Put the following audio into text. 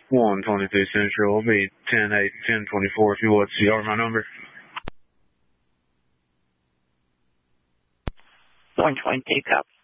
123 Central, will be 10-8, 1024 if you would. So you are my number. 120, copy.